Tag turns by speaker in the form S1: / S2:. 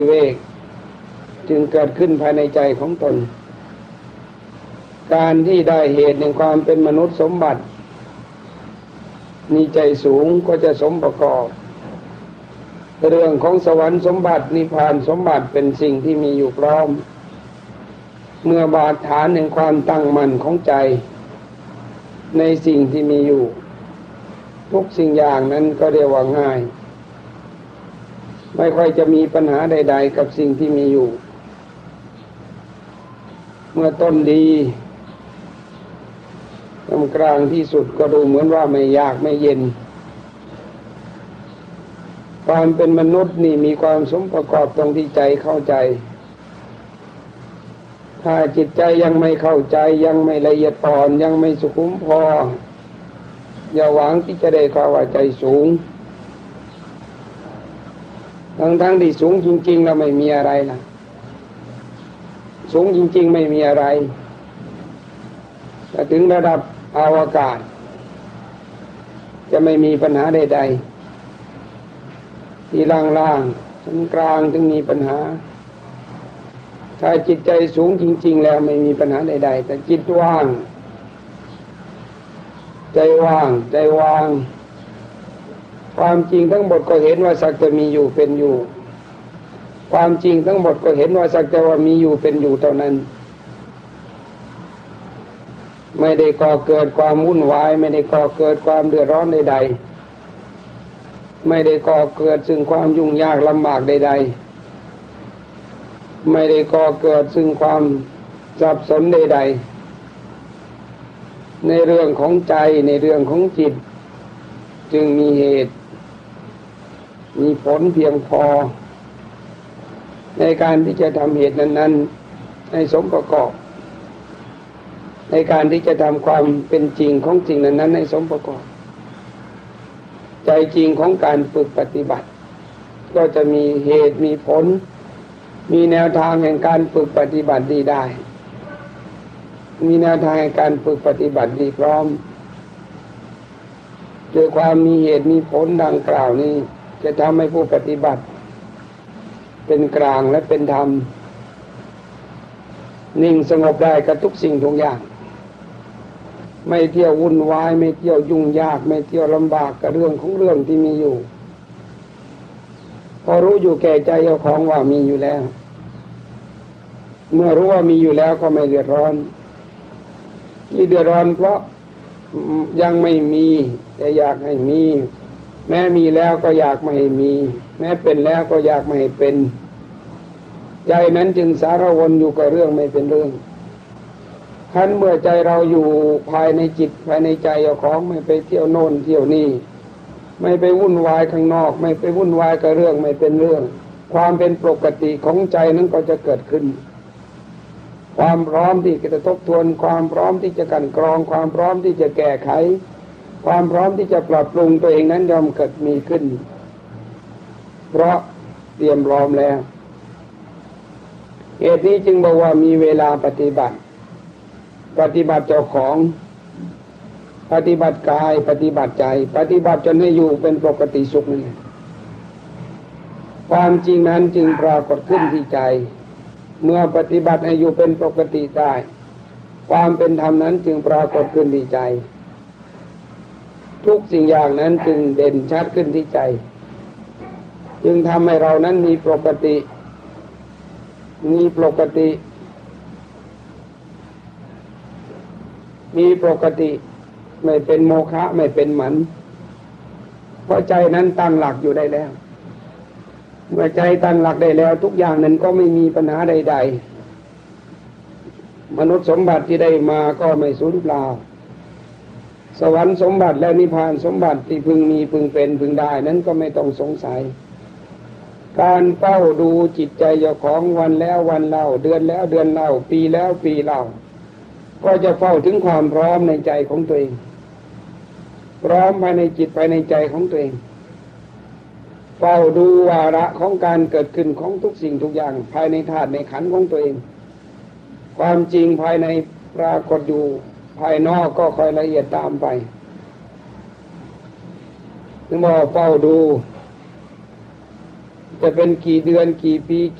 S1: เวกจึงเกิดขึ้นภายในใจของตนการที่ได้เหตุแห่งความเป็นมนุษย์สมบัติมีใจสูงก็จะสมประกอบเรื่องของสวรรค์สมบัตินิพพานสมบัติเป็นสิ่งที่มีอยู่พร้อมเมื่อบาดฐานแห่งความตั้งมั่นของใจในสิ่งที่มีอยู่ทุกสิ่งอย่างนั้นก็เรียกว่าง่ายไม่ค่อยจะมีปัญหาใดๆกับสิ่งที่มีอยู่เมื่อต้นดีตรงกลางที่สุดก็ดูเหมือนว่าไม่ยากไม่เย็นความเป็นมนุษย์นี่มีความสมประกอบตรงที่ใจเข้าใจถ้าจิตใจยังไม่เข้าใจยังไม่ละเอียดอ่อนยังไม่สุขุมพออย่าหวังที่จะได้ความว่าใจสูงทั้งที่สูงจริงๆแล้วไม่มีอะไรนะสูงจริงๆไม่มีอะไรแต่ถึงระดับอวกาศจะไม่มีปัญหาใดๆที่ล่างๆชั้นกลางถึงมีปัญหาถ้าจิตใจสูงจริงๆแล้วไม่มีปัญหาใดๆแต่จิตว่างใจว่างใจวางความจริงทั้งหมดก็เห็นว่าสักแต่มีอยู่เป็นอยู่ความจริงทั้งหมดก็เห็นว่าสักแต่ว่ามีอยู่เป็นอยู่เท่านั้นไม่ได้ก่อเกิดความวุ่นวายไม่ได้ก่อเกิดความเดือดร้อนใดๆไม่ได้ก่อเกิดซึ่งความยุ่งยากลำบากใดๆไม่ได้ก่อเกิดซึ่งความสับสนใดๆในเรื่องของใจในเรื่องของจิตจึงมีเหตุมีผลเพียงพอในการที่จะทำเหตุนั้นๆให้สมประกอบในการที่จะทำความเป็นจริงของสิ่งนั้นๆให้สมประกอบใจจริงของการฝึกปฏิบัติก็จะมีเหตุมีผลมีแนวทางแห่งการฝึกปฏิบัติดีได้มีแนวทางแห่งการฝึกปฏิบัติดีพร้อมโดยความมีเหตุมีผลดังกล่าวนี้จะทำให้ผู้ปฏิบัติเป็นกลางและเป็นธรรมนิ่งสงบได้กับทุกสิ่งทุกอย่างไม่เที่ยววุ่นวายไม่เที่ยวยุ่งยากไม่เที่ยวลำบากกับเรื่องของเรื่องที่มีอยู่พอรู้อยู่แก่ใจเจ้าของว่ามีอยู่แล้วเมื่อรู้ว่ามีอยู่แล้วก็ไม่เดือดร้อนที่เดือดร้อนเพราะยังไม่มีแต่อยากให้มีแม้มีแล้วก็อยากไม่ให้มีแม้เป็นแล้วก็อยากไม่ให้เป็นใจนั้นจึงสารวนอยู่กับเรื่องไม่เป็นเรื่องขั้นเมื่อใจเราอยู่ภายในจิตภายในใจเจ้าของไม่ไปเที่ยวโน่นเที่ยวนี่ไม่ไปวุ่นวายข้างนอกไม่ไปวุ่นวายกับเรื่องไม่เป็นเรื่องความเป็นปกติของใจนั้นก็จะเกิดขึ้นความพร้อมที่จะทบทวนความพร้อมที่จะกลั่นกรองความพร้อมที่จะแก้ไขความพร้อมที่จะปรับปรุงตัวเองนั้นย่อมเกิดมีขึ้นเพราะเตรียมพร้อมแล้วเหตุนี้จึงบอกว่ามีเวลาปฏิบัติเจ้าของปฏิบัติกายปฏิบัติใจปฏิบัติจนให้อยู่เป็นปกติสุขนั่นแหละความจริงนั้นจึงปรากฏขึ้นที่ใจเมื่อปฏิบัติให้อยู่เป็นปกติได้ความเป็นธรรมนั้นจึงปรากฏขึ้นที่ใจทุกสิ่งอย่างนั้นจึงเด่นชัดขึ้นที่ใจจึงทำให้เรานั้นมีปกติไม่เป็นโมฆะไม่เป็นหมันเพราะใจนั้นตั้งหลักอยู่ได้แล้วเมื่อใจตั้งหลักได้แล้วทุกอย่างนั้นก็ไม่มีปัญหาใดๆมนุษย์สมบัติที่ได้มาก็ไม่สูญเปล่าสวรรค์สมบัติและนิพพานสมบัติที่พึงมีพึงเป็นพึงได้นั้นก็ไม่ต้องสงสัยการเฝ้าดูจิตใจเจ้าของวันแล้ววันเล่าเดือนแล้วเดือนเล่าปีแล้วปีเล่าก็จะเฝ้าถึงความพร้อมในใจของตัวเองพร้อมภายในจิตภายในใจของตัวเองเฝ้าดูวาระของการเกิดขึ้นของทุกสิ่งทุกอย่างภายในธาตุในขันธ์ของตัวเองความจริงภายในปรากฏอยู่ภายนอกก็ค่อยละเอียดตามไปถึงบอกเฝ้าดูจะเป็นกี่เดือนกี่ปี